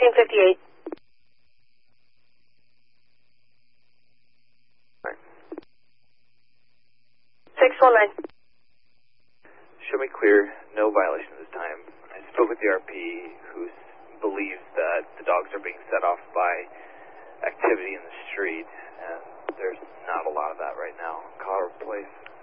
1358. Right. 619. Show me clear, no violation this time. I spoke with the RP who believes that the dogs are being set off by activity in the street, and there's not a lot of that right now. Colorado Place.